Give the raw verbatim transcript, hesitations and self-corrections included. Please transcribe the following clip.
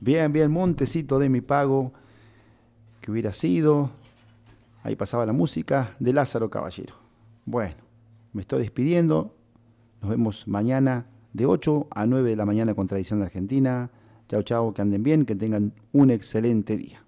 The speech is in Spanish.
Bien, bien, Montecito de mi pago, que hubiera sido. Ahí pasaba la música de Lázaro Caballero. Bueno, me estoy despidiendo. Nos vemos mañana de ocho a nueve de la mañana con Tradición de Argentina. Chao, chao, que anden bien, que tengan un excelente día.